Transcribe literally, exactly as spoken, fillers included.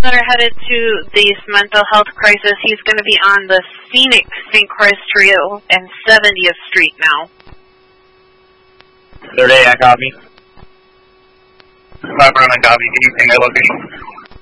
that are headed to this mental health crisis, he's going to be on the scenic Saint Croix Trail and seventieth Street now. third A, I copy. five Roman, copy. Can you see my location?